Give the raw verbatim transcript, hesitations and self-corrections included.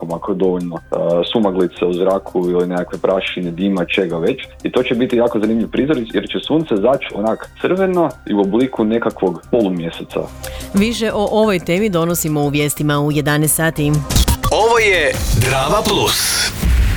imamo ako je dovoljno uh, sumaglice u zraku ili nekakve prašine, dima, čega već. I to će biti jako zanimljiv prizor jer će sunce zaći onak crveno i u obliku nekakvog polumjeseca. Više o ovoj temi donosimo u vijestima u jedanaest sati. Ovo je Drama Plus.